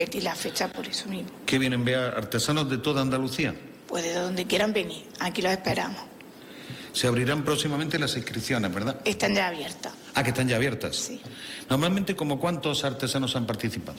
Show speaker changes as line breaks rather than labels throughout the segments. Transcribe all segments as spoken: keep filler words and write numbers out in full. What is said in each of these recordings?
repetir la fecha por eso mismo.
¿Qué vienen a ver artesanos de toda Andalucía?
Pues de donde quieran venir, aquí los esperamos.
Se abrirán próximamente las inscripciones, ¿verdad?
Están ya abiertas.
Ah, que están ya abiertas.
Sí.
Normalmente, ¿como cuántos artesanos han participado?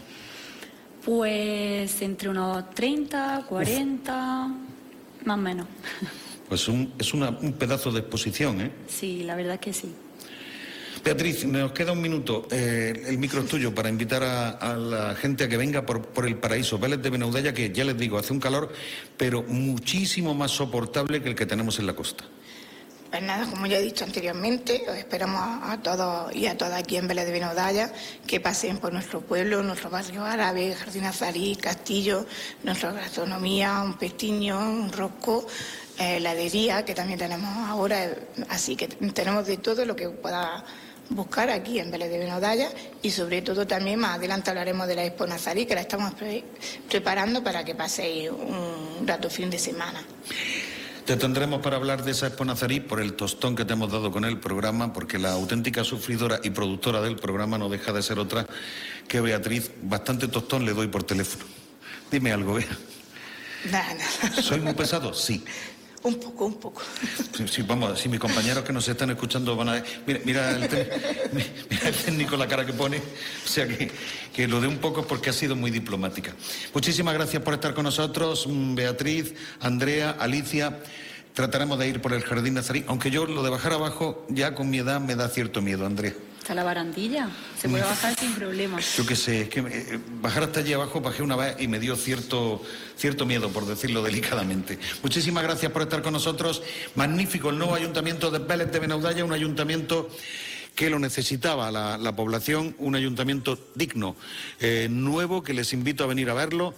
Pues entre unos treinta, cuarenta, Uf. Más o menos.
Pues un, es una, un pedazo de exposición, ¿eh?
Sí, la verdad que sí.
Beatriz, nos queda un minuto. Eh, el micro es tuyo para invitar a, a la gente a que venga por, por el paraíso Vélez de Benaudalla, que ya les digo, hace un calor, pero muchísimo más soportable que el que tenemos en la costa.
Pues nada, como ya he dicho anteriormente, os esperamos a, a todos y a todas aquí en Vélez de Benaudalla que pasen por nuestro pueblo, nuestro barrio árabe, Jardín Azarí, Castillo, nuestra gastronomía, un pestiño, un rosco, eh, heladería que también tenemos ahora, eh, así que tenemos de todo lo que pueda buscar aquí en Vélez de Benaudalla y sobre todo también más adelante hablaremos de la Expo Nazarí, que la estamos pre preparando para que paséis un rato fin de semana.
Te tendremos para hablar de esa Expo Nazarí por el tostón que te hemos dado con el programa, porque la auténtica sufridora y productora del programa no deja de ser otra que Beatriz. Bastante tostón le doy por teléfono. Dime algo, Bea.
Nada, nada.
¿Soy muy pesado? Sí.
Un poco, un poco.
Sí, sí, vamos, si mis compañeros que nos están escuchando van a... Mira, mira, el, mira el técnico la cara que pone, o sea que, que lo de un poco es porque ha sido muy diplomática. Muchísimas gracias por estar con nosotros, Beatriz, Andrea, Alicia. Trataremos de ir por el Jardín Nazarí, aunque yo lo de bajar abajo ya con mi edad me da cierto miedo, Andrea.
Está la barandilla, se puede bajar sin problemas.
Yo qué sé, es que eh, bajar hasta allí abajo bajé una vez y me dio cierto, cierto miedo, por decirlo delicadamente. Muchísimas gracias por estar con nosotros. Magnífico el nuevo ayuntamiento de Vélez de Benaudalla, un ayuntamiento que lo necesitaba la, la población, un ayuntamiento digno, eh, nuevo, que les invito a venir a verlo.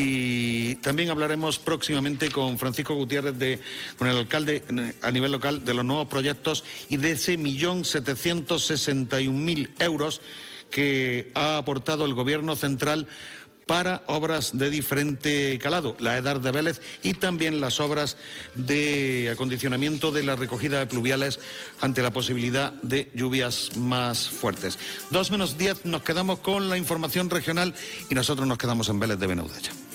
Y también hablaremos próximamente con Francisco Gutiérrez, de, con el alcalde a nivel local, de los nuevos proyectos y de ese millón setecientos sesenta y un mil euros que ha aportado el Gobierno central para obras de diferente calado, la EDAR de Vélez y también las obras de acondicionamiento de la recogida de pluviales ante la posibilidad de lluvias más fuertes. Dos menos diez, nos quedamos con la información regional y nosotros nos quedamos en Vélez de Benaudalla.